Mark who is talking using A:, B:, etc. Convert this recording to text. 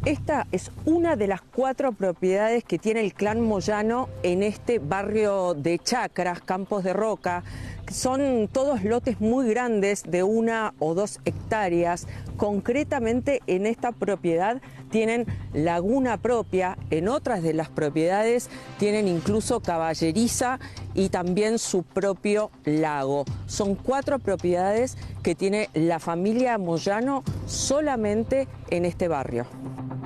A: Esta es una de las 4 propiedades que tiene el clan Moyano en este barrio de Chacras, Campos de Roca. Son todos lotes muy grandes de 1 o 2 hectáreas. Concretamente en esta propiedad tienen laguna propia, en otras de las propiedades tienen incluso caballeriza y también su propio lago. Son 4 propiedades que tiene la familia Moyano solamente en este barrio.